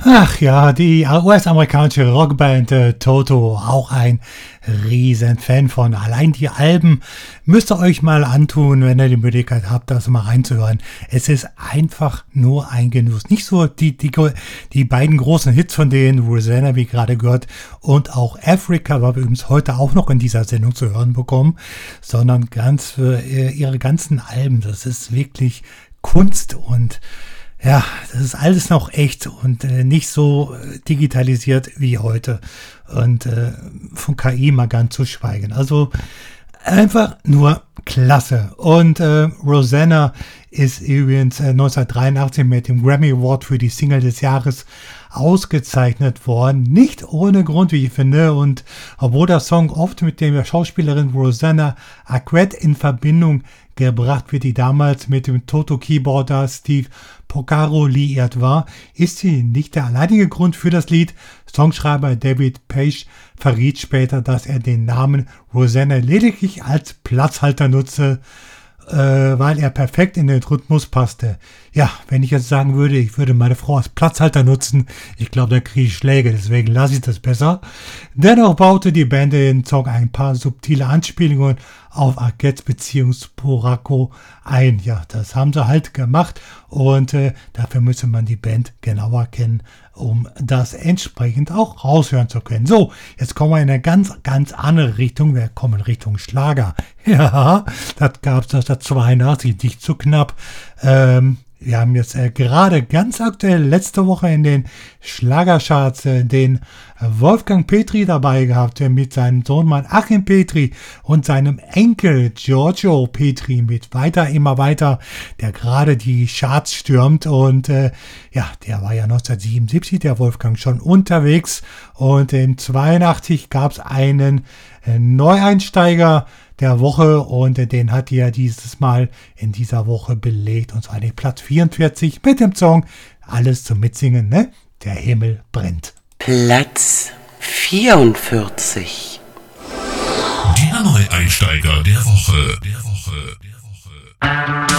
Ach ja, die US-amerikanische Rockband Toto, auch ein Riesenfan von. Allein die Alben müsst ihr euch mal antun, wenn ihr die Möglichkeit habt, das mal reinzuhören. Es ist einfach nur ein Genuss. Nicht so die beiden großen Hits von denen, Rosanna, wie gerade gehört, und auch Africa, was wir übrigens heute auch noch in dieser Sendung zu hören bekommen, sondern ganz für ihre ganzen Alben. Das ist wirklich Kunst und ja, das ist alles noch echt und nicht so digitalisiert wie heute und von KI mal ganz zu schweigen. Also einfach nur klasse. Und Rosanna ist übrigens 1983 mit dem Grammy Award für die Single des Jahres ausgezeichnet worden. Nicht ohne Grund, wie ich finde. Und obwohl der Song oft mit der Schauspielerin Rosanna Arquette in Verbindung gebracht wird, die damals mit dem Toto-Keyboarder Steve Porcaro liiert war, ist sie nicht der alleinige Grund für das Lied. Songschreiber David Paich verriet später, dass er den Namen Rosanna lediglich als Platzhalter nutze, weil er perfekt in den Rhythmus passte. Ja, wenn ich jetzt sagen würde, ich würde meine Frau als Platzhalter nutzen, ich glaube, da kriege ich Schläge, deswegen lasse ich das besser. Dennoch baute die Band in den Song ein paar subtile Anspielungen auf Arquettes Beziehung zu Porcaro ein. Ja, das haben sie halt gemacht und dafür müsste man die Band genauer kennen, um das entsprechend auch raushören zu können. So, jetzt kommen wir in eine ganz, ganz andere Richtung. Wir kommen Richtung Schlager. Ja, das gab es 1982, nicht zu knapp. Wir haben jetzt gerade ganz aktuell letzte Woche in den Schlagercharts den Wolfgang Petri dabei gehabt, mit seinem Sohn Achim Petri und seinem Enkel Giorgio Petri mit immer weiter, der gerade die Charts stürmt und ja, der war ja 1977, der Wolfgang, schon unterwegs und in 82 gab es einen Neueinsteiger der Woche und den hat er dieses Mal in dieser Woche belegt und zwar den Platz 44 mit dem Song Alles zum Mitsingen, ne? Der Himmel brennt. Platz 44. Der Neueinsteiger der Woche.